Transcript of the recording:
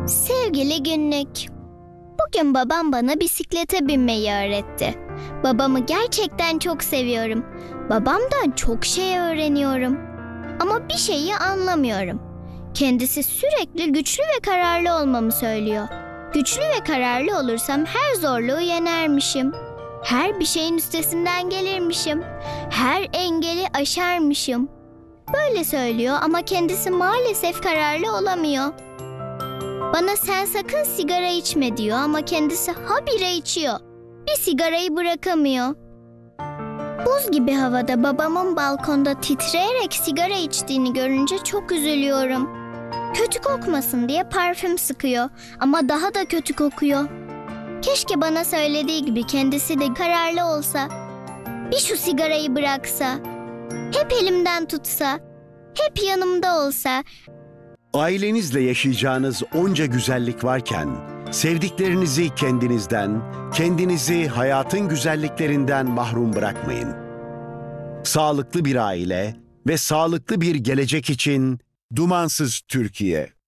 Sevgili günlük, bugün babam bana bisiklete binmeyi öğretti. Babamı gerçekten çok seviyorum. Babamdan çok şey öğreniyorum. Ama bir şeyi anlamıyorum. Kendisi sürekli güçlü ve kararlı olmamı söylüyor. Güçlü ve kararlı olursam her zorluğu yenermişim. Her bir şeyin üstesinden gelirmişim. Her engeli aşarmışım. Böyle söylüyor ama kendisi maalesef kararlı olamıyor. Bana sen sakın sigara içme diyor ama kendisi habire içiyor. Bir sigarayı bırakamıyor. Buz gibi havada babamın balkonda titreyerek sigara içtiğini görünce çok üzülüyorum. Kötü kokmasın diye parfüm sıkıyor ama daha da kötü kokuyor. Keşke bana söylediği gibi kendisi de kararlı olsa. Bir şu sigarayı bıraksa. Hep elimden tutsa. Hep yanımda olsa. Ailenizle yaşayacağınız onca güzellik varken, sevdiklerinizi kendinizden, kendinizi hayatın güzelliklerinden mahrum bırakmayın. Sağlıklı bir aile ve sağlıklı bir gelecek için Dumansız Türkiye.